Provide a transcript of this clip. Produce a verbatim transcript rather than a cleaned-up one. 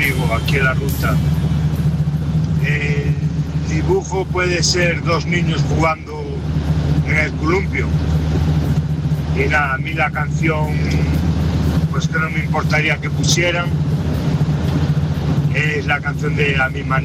Vigo, aquí en la ruta. El dibujo puede ser dos niños jugando en el columpio. Y nada, a mí la canción, pues que no me importaría que pusieran, es la canción de A Mi Manera.